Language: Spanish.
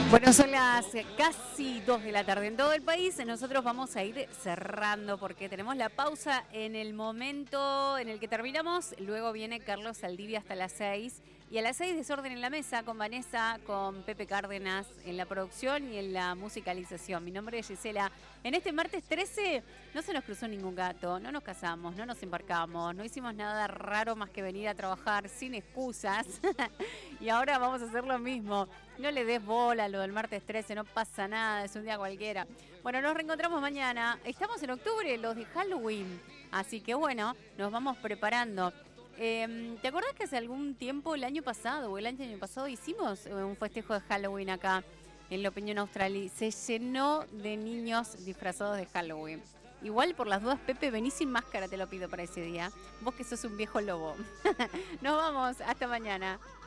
Bueno, son las casi 2 de la tarde en todo el país. Nosotros vamos a ir cerrando porque tenemos la pausa en el momento en el que terminamos. Luego viene Carlos Saldivia hasta las 6. Y a las 6 Desorden en la Mesa con Vanessa, con Pepe Cárdenas en la producción y en la musicalización. Mi nombre es Gisela. En este martes 13 no se nos cruzó ningún gato, no nos casamos, no nos embarcamos, no hicimos nada raro más que venir a trabajar sin excusas. Y ahora vamos a hacer lo mismo. No le des bola a lo del martes 13, no pasa nada, es un día cualquiera. Bueno, nos reencontramos mañana. Estamos en octubre, los de Halloween. Así que bueno, nos vamos preparando. ¿Te acordás que hace algún tiempo, el año pasado o el año pasado, hicimos un festejo de Halloween acá en La Opinión Austral? Se llenó de niños disfrazados de Halloween. Igual, por las dudas, Pepe, vení sin máscara, te lo pido para ese día. Vos que sos un viejo lobo. Nos vamos, hasta mañana.